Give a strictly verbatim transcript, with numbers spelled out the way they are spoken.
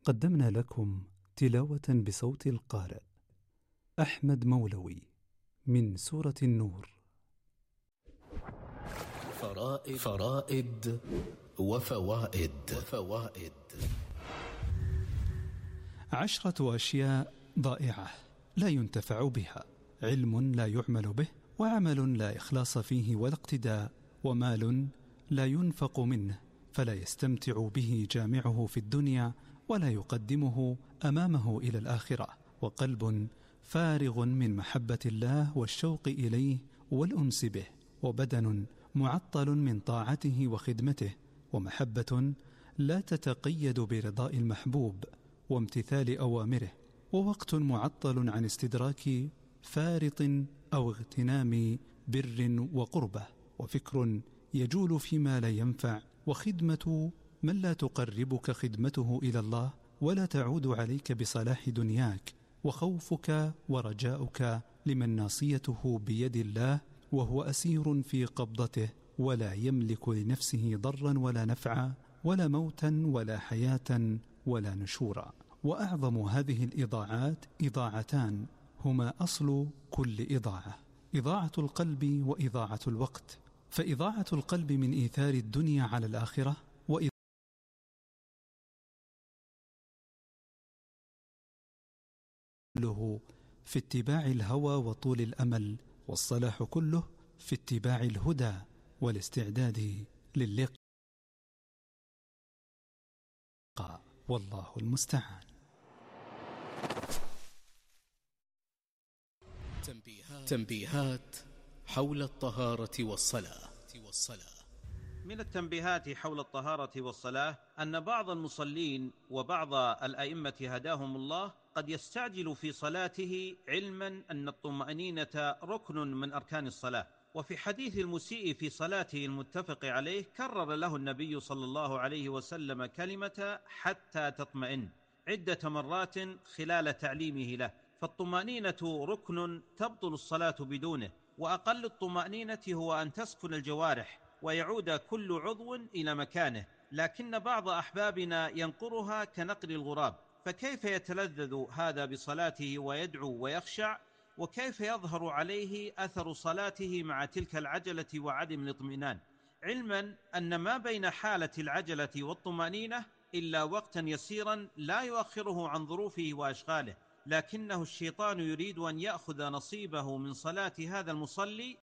قدمنا لكم تلاوة بصوت القارئ أحمد مولوي من سورة النور. فرائد, فرائد وفوائد, وفوائد عشرة أشياء ضائعة لا ينتفع بها: علم لا يعمل به، وعمل لا إخلاص فيه ولا اقتداء، ومال لا ينفق منه فلا يستمتع به جامعه في الدنيا ولا يقدمه أمامه إلى الآخرة، وقلب فارغ من محبة الله والشوق إليه والأنس به، وبدن معطل من طاعته وخدمته، ومحبة لا تتقيد برضاء المحبوب وامتثال أوامره، ووقت معطل عن استدراك فارط أو اغتنام بر وقربة، وفكر يجول فيما لا ينفع، وخدمة من لا تقربك خدمته إلى الله ولا تعود عليك بصلاح دنياك، وخوفك ورجاؤك لمن ناصيته بيد الله وهو أسير في قبضته ولا يملك لنفسه ضرا ولا نفعا ولا موتا ولا حياة ولا نشورا. وأعظم هذه الإضاعات إضاعتان هما أصل كل إضاعة: إضاعة القلب وإضاعة الوقت. فإضاعة القلب من إيثار الدنيا على الآخرة، كله في اتباع الهوى وطول الأمل، والصلاح كله في اتباع الهدى والاستعداد للقاء، والله المستعان. تنبيهات, تنبيهات حول الطهارة والصلاة. من التنبيهات حول الطهارة والصلاة أن بعض المصلين وبعض الأئمة هداهم الله قد يستعجل في صلاته علما أن الطمأنينة ركن من أركان الصلاة. وفي حديث المسيء في صلاته المتفق عليه كرر له النبي صلى الله عليه وسلم كلمة حتى تطمئن عدة مرات خلال تعليمه له، فالطمأنينة ركن تبطل الصلاة بدونه، وأقل الطمأنينة هو أن تسكن الجوارح ويعود كل عضو إلى مكانه، لكن بعض أحبابنا ينقرها كنقر الغراب، فكيف يتلذذ هذا بصلاته ويدعو ويخشع، وكيف يظهر عليه أثر صلاته مع تلك العجلة وعدم الاطمئنان، علما أن ما بين حالة العجلة والطمأنينة إلا وقتا يسيرا لا يؤخره عن ظروفه وأشغاله، لكنه الشيطان يريد أن يأخذ نصيبه من صلاة هذا المصلي